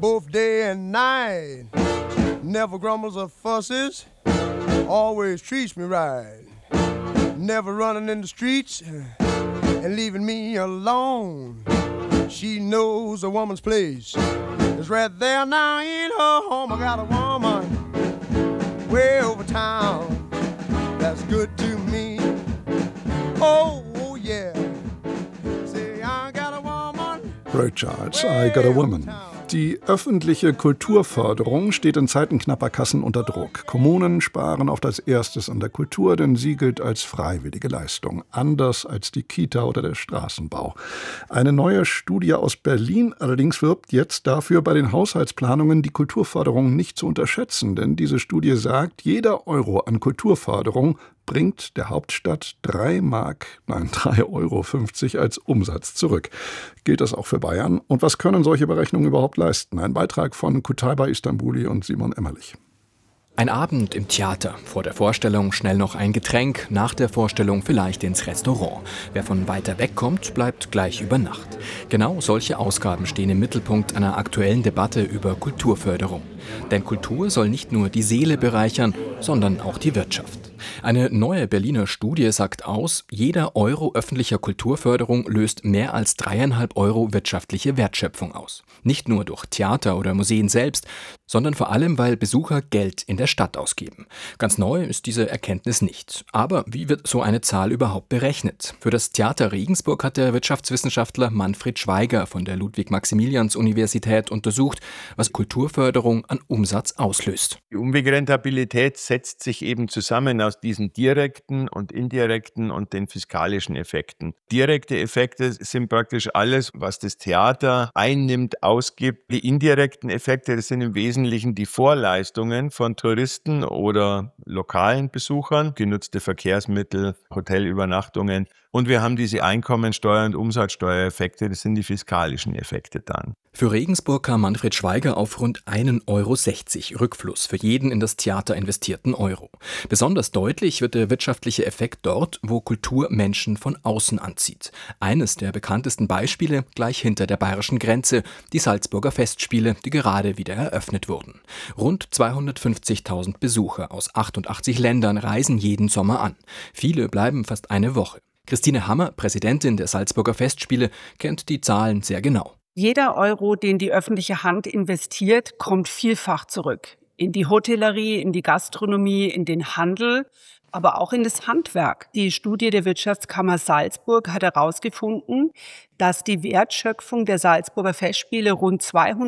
both day and night. Never grumbles or fusses, always treats me right. Never running in the streets and leaving me alone. She knows a woman's place is right there now in her home. I got a woman way over town that's good to me. Oh yeah, say I got a woman. Ray Charles, I Got a Woman. Die öffentliche Kulturförderung steht in Zeiten knapper Kassen unter Druck. Kommunen sparen auf das Erstes an der Kultur, denn sie gilt als freiwillige Leistung. Anders als die Kita oder der Straßenbau. Eine neue Studie aus Berlin allerdings wirbt jetzt dafür, bei den Haushaltsplanungen die Kulturförderung nicht zu unterschätzen. Denn diese Studie sagt, jeder Euro an Kulturförderung bringt der Hauptstadt 3,50 Euro als Umsatz zurück. Gilt das auch für Bayern? Und was können solche Berechnungen überhaupt leisten? Ein Beitrag von Kutaiba Istanbuli und Simon Emmerlich. Ein Abend im Theater. Vor der Vorstellung schnell noch ein Getränk, nach der Vorstellung vielleicht ins Restaurant. Wer von weiter weg kommt, bleibt gleich über Nacht. Genau solche Ausgaben stehen im Mittelpunkt einer aktuellen Debatte über Kulturförderung. Denn Kultur soll nicht nur die Seele bereichern, sondern auch die Wirtschaft. Eine neue Berliner Studie sagt aus, jeder Euro öffentlicher Kulturförderung löst mehr als 3,5 Euro wirtschaftliche Wertschöpfung aus. Nicht nur durch Theater oder Museen selbst, sondern vor allem, weil Besucher Geld in der Stadt ausgeben. Ganz neu ist diese Erkenntnis nicht. Aber wie wird so eine Zahl überhaupt berechnet? Für das Theater Regensburg hat der Wirtschaftswissenschaftler Manfred Schweiger von der Ludwig-Maximilians-Universität untersucht, was Kulturförderung an Umsatz auslöst. Die Umwegrentabilität setzt sich eben zusammen aus diesen direkten und indirekten und den fiskalischen Effekten. Direkte Effekte sind praktisch alles, was das Theater einnimmt, ausgibt. Die indirekten Effekte, das sind im Wesentlichen die Vorleistungen von Touristen oder lokalen Besuchern, genutzte Verkehrsmittel, Hotelübernachtungen. Und wir haben diese Einkommensteuer- und Umsatzsteuereffekte, das sind die fiskalischen Effekte dann. Für Regensburg kam Manfred Schweiger auf rund 1,60 Euro Rückfluss für jeden in das Theater investierten Euro. Besonders deutlich wird der wirtschaftliche Effekt dort, wo Kultur Menschen von außen anzieht. Eines der bekanntesten Beispiele gleich hinter der bayerischen Grenze, die Salzburger Festspiele, die gerade wieder eröffnet wurden. Rund 250.000 Besucher aus 88 Ländern reisen jeden Sommer an. Viele bleiben fast eine Woche. Christine Hammer, Präsidentin der Salzburger Festspiele, kennt die Zahlen sehr genau. Jeder Euro, den die öffentliche Hand investiert, kommt vielfach zurück. In die Hotellerie, in die Gastronomie, in den Handel, aber auch in das Handwerk. Die Studie der Wirtschaftskammer Salzburg hat herausgefunden, dass die Wertschöpfung der Salzburger Festspiele rund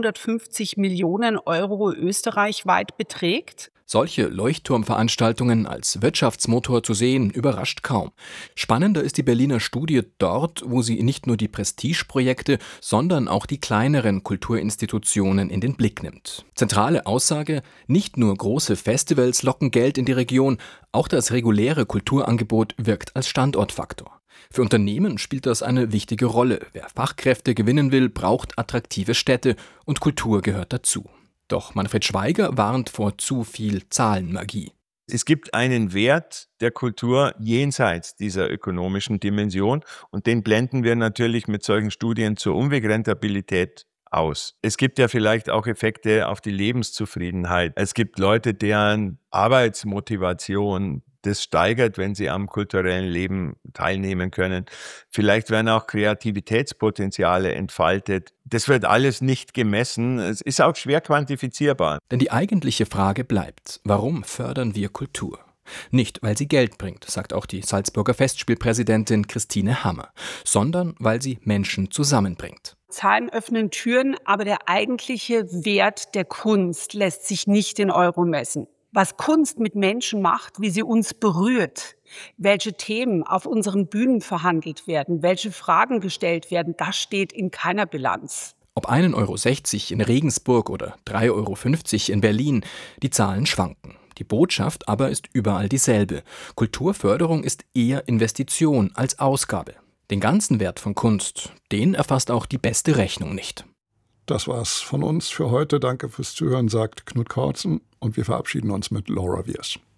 250 Millionen Euro österreichweit beträgt. Solche Leuchtturmveranstaltungen als Wirtschaftsmotor zu sehen, überrascht kaum. Spannender ist die Berliner Studie dort, wo sie nicht nur die Prestigeprojekte, sondern auch die kleineren Kulturinstitutionen in den Blick nimmt. Zentrale Aussage: Nicht nur große Festivals locken Geld in die Region, auch das reguläre Kulturangebot wirkt als Standortfaktor. Für Unternehmen spielt das eine wichtige Rolle. Wer Fachkräfte gewinnen will, braucht attraktive Städte und Kultur gehört dazu. Doch Manfred Schweiger warnt vor zu viel Zahlenmagie. Es gibt einen Wert der Kultur jenseits dieser ökonomischen Dimension und den blenden wir natürlich mit solchen Studien zur Umwegrentabilität aus. Es gibt ja vielleicht auch Effekte auf die Lebenszufriedenheit. Es gibt Leute, deren Arbeitsmotivation das steigert, wenn sie am kulturellen Leben teilnehmen können. Vielleicht werden auch Kreativitätspotenziale entfaltet. Das wird alles nicht gemessen. Es ist auch schwer quantifizierbar. Denn die eigentliche Frage bleibt: Warum fördern wir Kultur? Nicht, weil sie Geld bringt, sagt auch die Salzburger Festspielpräsidentin Christine Hammer, sondern weil sie Menschen zusammenbringt. Zahlen öffnen Türen, aber der eigentliche Wert der Kunst lässt sich nicht in Euro messen. Was Kunst mit Menschen macht, wie sie uns berührt, welche Themen auf unseren Bühnen verhandelt werden, welche Fragen gestellt werden, das steht in keiner Bilanz. Ob 1,60 Euro in Regensburg oder 3,50 Euro in Berlin, die Zahlen schwanken. Die Botschaft aber ist überall dieselbe. Kulturförderung ist eher Investition als Ausgabe. Den ganzen Wert von Kunst, den erfasst auch die beste Rechnung nicht. Das war's von uns für heute. Danke fürs Zuhören, sagt Knut Kautzen, und wir verabschieden uns mit Laura Wiers.